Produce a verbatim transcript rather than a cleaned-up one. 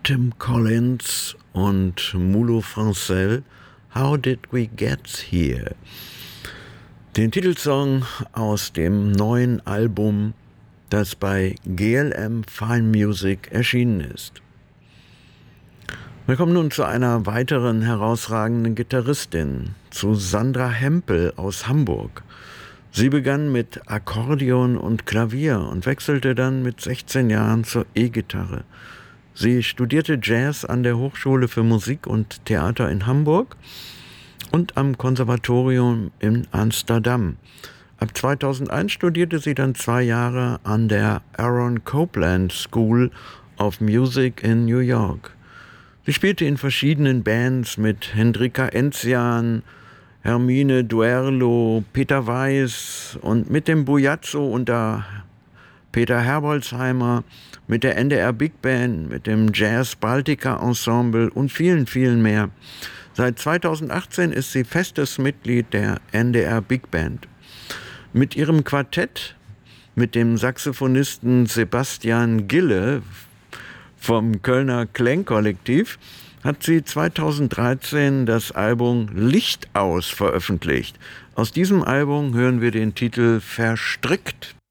Tim Collins und Moulo Francel, How Did We Get Here? Den Titelsong aus dem neuen Album, das bei G L M Fine Music erschienen ist. Wir kommen nun zu einer weiteren herausragenden Gitarristin, zu Sandra Hempel aus Hamburg. Sie begann mit Akkordeon und Klavier und wechselte dann mit sechzehn Jahren zur E-Gitarre. Sie studierte Jazz an der Hochschule für Musik und Theater in Hamburg und am Konservatorium in Amsterdam. Ab zweitausendeins studierte sie dann zwei Jahre an der Aaron Copland School of Music in New York. Sie spielte in verschiedenen Bands mit Hendrika Enzian, Hermine Duerlo, Peter Weiß und mit dem Bujazzo unter Peter Herbolzheimer, mit der N D R Big Band, mit dem Jazz Baltica Ensemble und vielen, vielen mehr. Seit zweitausendachtzehn ist sie festes Mitglied der N D R Big Band. Mit ihrem Quartett, mit dem Saxophonisten Sebastian Gille vom Kölner Klangkollektiv, hat sie zweitausenddreizehn das Album Licht aus veröffentlicht. Aus diesem Album hören wir den Titel Verstrickt.